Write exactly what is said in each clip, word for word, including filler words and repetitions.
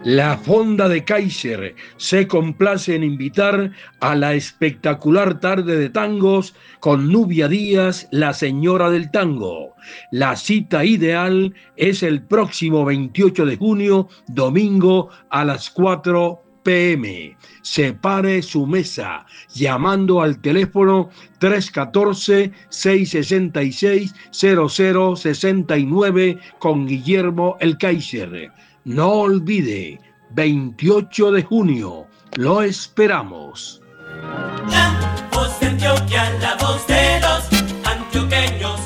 La Fonda de Kaiser se complace en invitar a la espectacular tarde de tangos con Nubia Díaz, la señora del tango. La cita ideal es el próximo veintiocho de junio, domingo a las cuatro p m Separe su mesa llamando al teléfono tres uno cuatro, seis seis seis, cero cero seis nueve con Guillermo el Kaiser. No olvide, veintiocho de junio, lo esperamos. La voz de Antioquia, la voz de los antioqueños.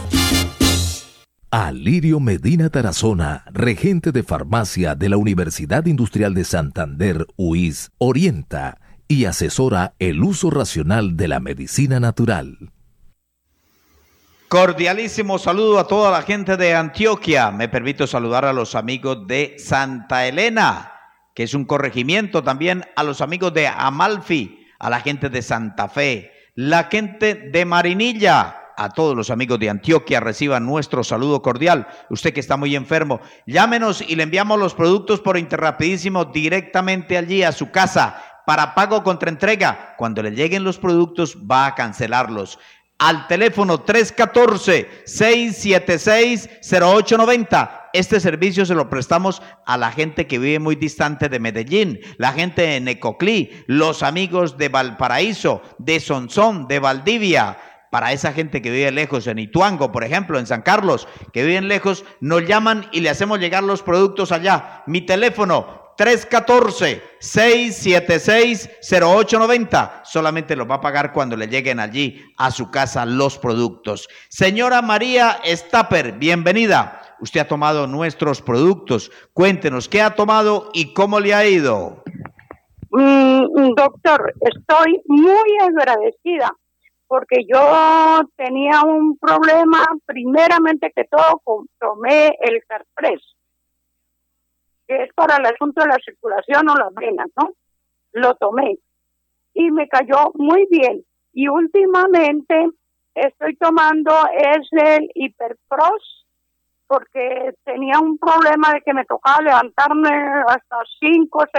Alirio Medina Tarazona, regente de farmacia de la Universidad Industrial de Santander, U I S, orienta y asesora el uso racional de la medicina natural. Cordialísimo saludo a toda la gente de Antioquia. Me permito saludar a los amigos de Santa Elena, que es un corregimiento, también a los amigos de Amalfi, a la gente de Santa Fe, la gente de Marinilla. A todos los amigos de Antioquia reciban nuestro saludo cordial. Usted que está muy enfermo, llámenos y le enviamos los productos por Interrapidísimo directamente allí a su casa para pago contra entrega. Cuando le lleguen los productos va a cancelarlos. Al teléfono tres uno cuatro, seis siete seis, cero ocho nueve cero. Este servicio se lo prestamos a la gente que vive muy distante de Medellín, la gente de Necoclí, los amigos de Valparaíso, de Sonsón, de Valdivia. Para esa gente que vive lejos, en Ituango, por ejemplo, en San Carlos, que viven lejos, nos llaman y le hacemos llegar los productos allá. Mi teléfono, tres uno cuatro, seis siete seis, cero ocho nueve cero. Solamente los va a pagar cuando le lleguen allí a su casa los productos. Señora María Stapper, bienvenida. Usted ha tomado nuestros productos. Cuéntenos, ¿qué ha tomado y cómo le ha ido? Mm, doctor, estoy muy agradecida porque yo tenía un problema, primeramente que todo, tomé el Carpres, que es para el asunto de la circulación o las venas, ¿no? Lo tomé y me cayó muy bien. Y últimamente estoy tomando es el Hiperpros, porque tenía un problema de que me tocaba levantarme hasta cinco